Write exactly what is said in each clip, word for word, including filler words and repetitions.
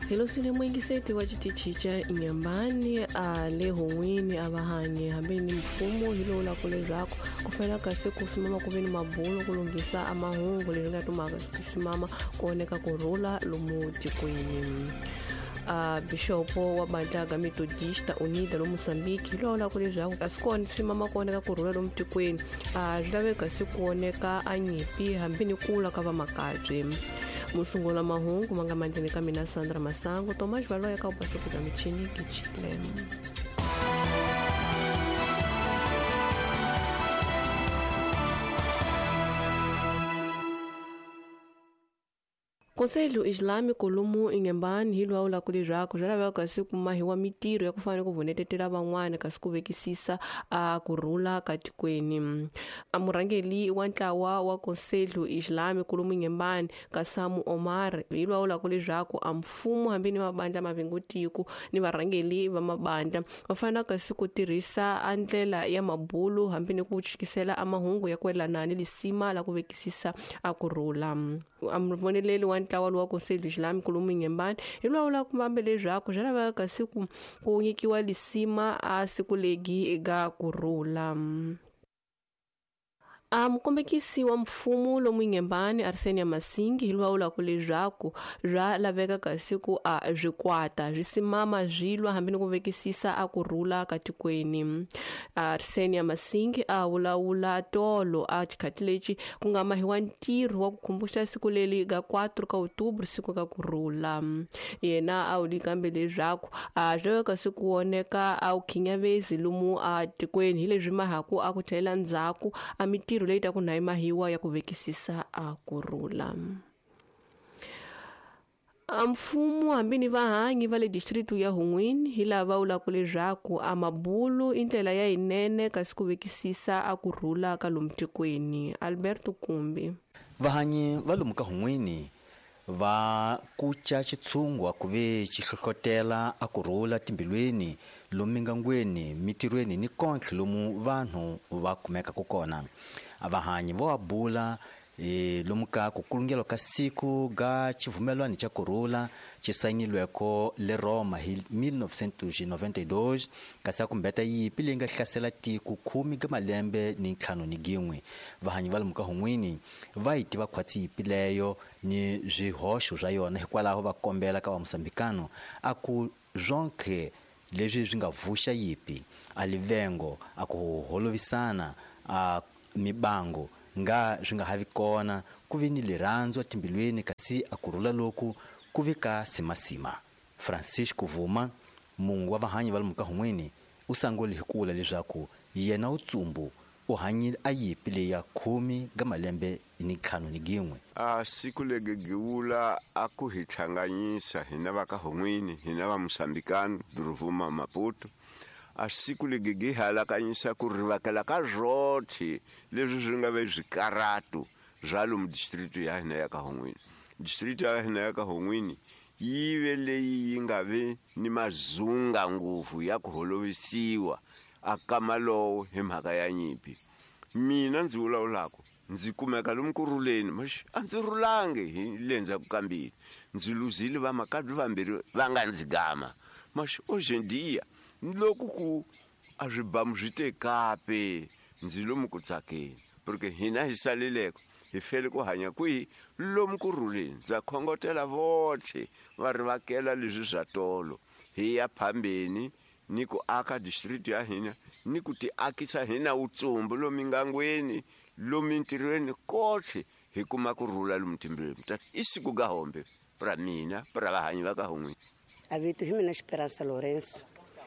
Hilo sine mwingi seti wajitichicha inyambani le huwini abahanye hambeni mfumo hilo ula kule zako kufela kasi kusimama kuvini mabulo kulungisa amahungu lilinga tumaka kusimama kuoneka kurula lumuti kwenye Uh, Bishopo wa Bantaga Methodista Unida lo Mozambique hilo ula kule zako kasikoni simama kuoneka kurula lumuti kwenye uh, jilawe kasi kuoneka anyipi hambeni kula kava makadwe musungula mahungu manga manjene kamina Sandra Masango Tomas Valoya ka upaso kuda michini kichile. Konselho Islâmico lumu ingembani hilo aula kuli rako jala waka siku mahiwa mitiro ya kufanya kuvunetetela bangwana kasikuvekisisa uh, kurula katikweni amurangeli wantawa wa Konselho Islâmico lumu ingembani Kasamu Omar hilo aula kuli rako amfumu hambini mabanda mavingutiku ni varangeli va mabanda wafana kasikutirisa andlela ya mabulu hambini kuchikisela amahungu ya kwela nani lisima la kuvekisisa akurula ammoneleli wantawa wa Konselho Islâmico lumu ingembani hilo aula kumambele rako jala waka siku kunyikiwa lisima asikulegi ga kurula. Mkombekisi um, wa mfumu lo mwingembani Arsenia Masingi hilwa ula kule jako ra laveka kasiku a jikwata jisimama jilwa hambini kuvekisisa akurula katikweni. Arsenia Masingi a ula ula tolo a chikatilechi kungama hiwa ntiru wa kukumbusha siku leli ga kwatro ka outubro siku ka kurula yena a ulikambele jako a jaweka siku oneka au kinyavezi lumu a tikweni hile jimahaku akutela nzaku amiti leita kunaima hiwa ya kuvekisisa akurula. Mfumu ambini vahangi vale distritu ya Hungwini hila vaula kule jaku amabulu intela ya inene kasikuvekisisa akurula kalumtikweni. Alberto Kumbi vahanyi valumuka Hungwini va kucha chitsungwa kuve chihlohlotela akurula timbilweni lumingangweni mitirweni ni konkhe lumu vanhu va kumeka kukona avahanyi vo abula e, lumuka kukulungelo ka siku ga chivumelwani cha kurula chisainilweko le Roma hi mille neuf cent noventa-e-dois kasi akumbeta yipi leyi nga hlasela tiku khumi ga malembe ni ntlhanu ni gin'we vahanyi va lumuka Hungwini va yi tiva khwatsi yipi leyo ni swihoxo swa yona hikwalaho va kombela ka vamusambikano aku zonkhe leswi swi nga vuxa yipi alivengo aku holovisana a mibango nga swi nga havi kona kuvi ni lirandzo timbilweni kasi akurula loku kuvi ka simasima. Francisco Vuma mungu wa vahanyi va lumuka Hungwini u sangole hikula leswaku yena utsumbu u hanyi a yipi leya khumi ga malembe ni ntlhanu ni gin'we. A siku lege giwula aku hi tlhanganyisa hina va ka Hungwini hina va Musambikano Duruvuma Maputo a siku lege gi halakanyisa ku rivakela ka zwothi leswi swi nga ve zwikaratu zwa lomu distritu ya hina ya ka Hungwini. Distritu ya hina ya ka Hungwini yive leyi yi nga ve ni mazunga nguvu ya ku holovisiwa akamalowo hi mhaka ya nyipi. Mina ndzi vulavulako ndzi kumeka lomu kuruleni mash a ndzi rulange hi lenza ku kambili ndzi luzile va makadwi vambirhi va nga ndzi gama mash ojendiya loko ku a swibamu swi tekape ndzi lomu ku tsakeni porque hina hi saleleko hi fele ku hanya kwihi lomu kuruleni ndza khongotela votlhe va rivakela leswi swa tolo hi ya phambeni ni ku aka district ya hina ni ku ti akisa hina utsumbu lomu ngangweni lomu ntirweni kotlhe hi kuma kurula lomu timbilweni isiku ga hombe pra mina pra vahanyi va ka Hungwini. A vito hi mina Esperança Lourenço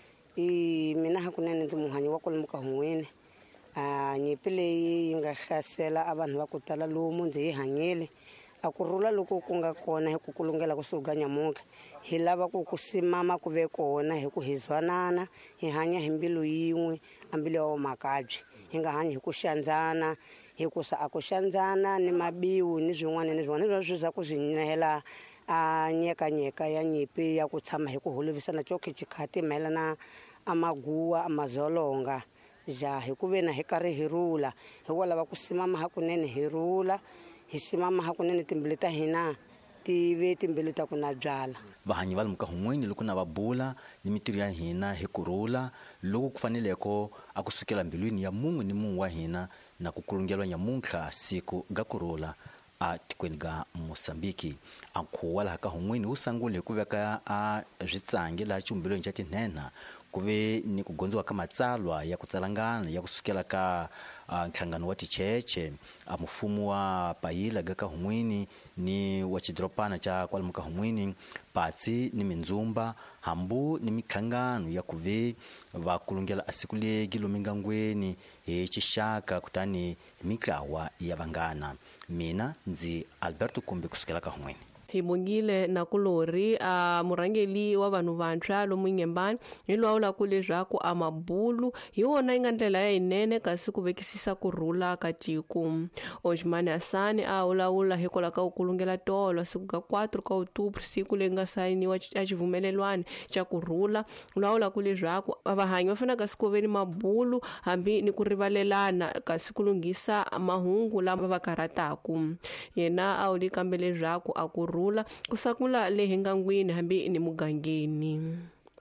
i mina hakunene ndzi muhanyi wa lomu ka Hungwini a nyipi leyi yi nga hlasela a vanhu va ku tala lomu ndzi hi hanyele a kurula loko ku nga kona hi ku kulungela ku suga nyamuka hi lava ku kusimama ku ve kona hi ku hizwanana hi hanya hi mbilu yin'we ambili wa makabyi hi nga hanya hi ku xandzana hi ku sa a ku xandzana ni mabiwu ni swin'wana ni swin'wana leswi za ku swinyehela a nyeka nyeka ya nyipi ya ku tshama hi ku holovisana chokhe chikhati mayelana amaguwa amazolonga ja hi ku ve na hi karhi hi rula hi ku lava ku simama hakunene hi rula hi simama hakunene timbili ta hina ti ve timbilu ta ku na byala. Vahanyi va lomu ka Hungweni loko na va bula ni mitirho ya hina hi kurhula loko ku faneleko a kusukela mbilwini ya mun'we ni mun'we wa hina na ku kulungeliwa nyamuntlha siku ga kurhula a tikweni ga Mosambiki. A nkhuwa laha ka Hungweni wu sangule hi ku veka a zwitsangi laha xihumbelweni xa tinhenha ku ve ni ku gondziwa ka matsalwa ya ku tsalangana ya kusukela ka nhlangano wa ticheche a mufumo wa Payila ga ka Hungweni ni wa xidropana cha kwalomu ka Hungweni, Patsi ni Mindzumba, hambu ni mikhangano ya ku ve va kulungela a siku legi lomu mingangweni hi xixaka kutani hi mitlawa ya vanghana. Mina ndzi Alberto Kumbe kusukela ka Hungweni. Hi bongile na kulori a uh, murangeli wa vanhu vantshwa lomu Nyembani hi lwawula ku leswaku a mabulu hi wona inga ndlela ya inene kasi ku vekisisa kurhula ka tiko. Ojimani Asani a ulawula hi kola ka ukulungela tolo siku ga kwatro ka Outubro siku leyi nga sayiniwa a xivumelelwani cha kurhula. Ulawula ku leswaku vahanyi va fanaka siku veni mabulu hambi ni ku rivalelana kasi ku lunghisa mahungu lama va karataku. Yena a uli kambe leswaku a kurhula kusakula lehi ngangwini hambi ni mugangeni.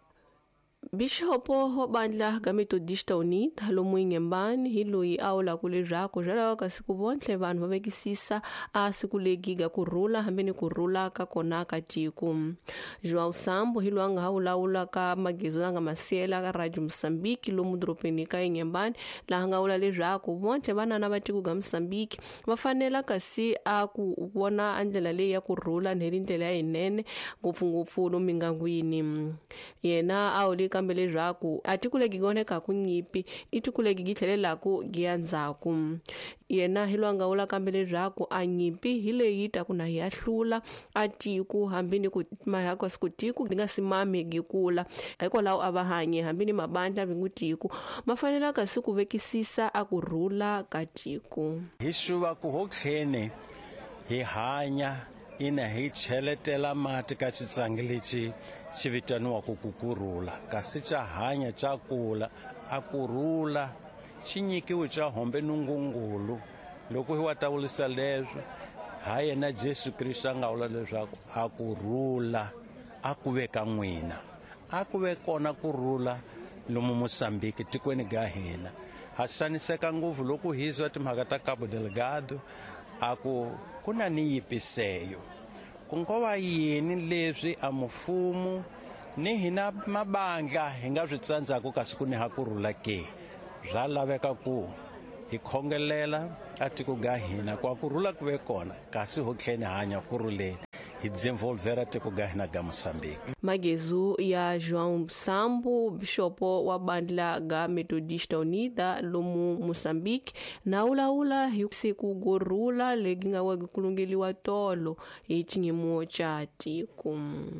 Bishop wa bandla ga Methodista Unida lomu Nyembani hi loyi a wula ku leswaku zalawa ka siku vontle vanhu va vekisisa a siku legi ga kurhula hambi ni kurhula ka kona ka tiko. João Sambo hi loyi a nga wulawula ka Magezu na nga masiela ka Radio Mosambiki lomu doropeni ka Nyembani laha nga wula leswaku vontle vanana va tiko ga Mosambiki va fanela kasi a ku vona andlela leyi ya kurhula ni ndlela ya inene ngopfungopfu lomu mingangwini. Yena a wuli kambe leswaku a tiko legi goneka ku nyipi i tiko legi gi tlhelelaku gi ya ndzhaku. Yena hi loyi a nga wula kambe leswaku a nyipi hi leyi ta ku na ya hlula a tiko hambi ni ku mahaka siku tiko ni nga simami gi kula hikwalaho a vahanyi hambi ni mabandla vingu tiko ma fanela kasi ku vekisisa a kurhula ka tiko. Hi xuva ku hotlhene hi hanya ina hi cheletela mati ka xitsangi lexi xi vitaniwaku ku kurhula kasi cha hanya cha kula a kurhula xi nyikiwe cha hombe nungungulu. Loko hi wa ta wulisa leswi ha yena Jesu Kristu a nga wula leswaku a kurhula a ku ve ka n'wina a ku ve kona kurhula lomu Mosambiki tikweni ga hina. Ha xaniseka ngopfu loko hi zwa timhaka ta Cabo Delgado a ku ku na ni yipiseyo ku ngova yini leswi a mufumo ni hina mabandla hi nga swi tsandzaka kasi ku ni ha kurhula ke. Bya laveka ku hi khongelela a tiko ga hina ku a kurhula ku ve kona kasi ho tlhene hanya kurhuleni hi desenvolvera tiko ga hina ga Mosambiki. Magezu ya João Sambo, Bishop wa bandla ga Methodista Unida lomu Mosambiki na ulawula hi siku gorhula legi nga wegi kulungeliwa tolo hi chinyimo cha tiko.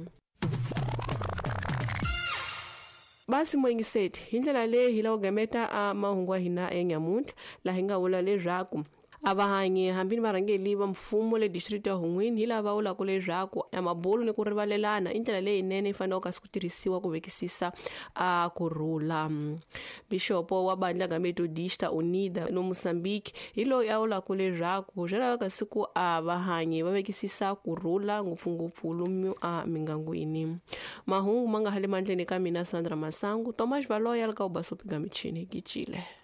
Basi mwengiseti hi ndlela leyi hi la ugameta a mahungu hina enyamuntlha la hi nga wula leswaku a vahanyi hambi ni varhangeli va mfumo le district ya Hungweni hi lava wula ku leswaku a mabulu ni ku rivalelana i ndlela leyinene yi fanele kasi ku tirhisiwa ku vekisisa a kurhula. Bishop wa bandla ga Methodista Unida no Mosambiki hi loyi a wula ku leswaku swi lava kasi ku a vahanyi va vekisisa kurhula ngopfungopfu lomu a mingangwini. Mahungu ma nga hale mandleni ka mina Sandra Masangu, Thomas Valoya ka ubasopi ga michini gi Chile.